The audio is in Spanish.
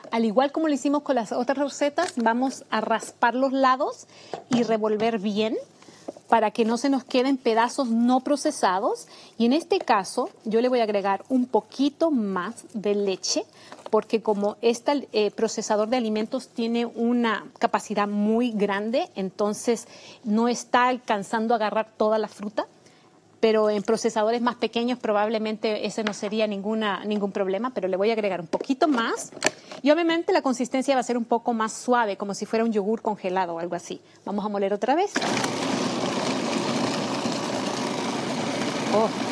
Al igual como lo hicimos con las otras recetas, vamos a raspar los lados y revolver bien para que no se nos queden pedazos no procesados. Y en este caso, yo le voy a agregar un poquito más de leche, porque como este procesador de alimentos tiene una capacidad muy grande, entonces no está alcanzando a agarrar toda la fruta. Pero en procesadores más pequeños probablemente ese no sería ningún problema, pero le voy a agregar un poquito más. Y obviamente la consistencia va a ser un poco más suave, como si fuera un yogur congelado o algo así. Vamos a moler otra vez. Oh,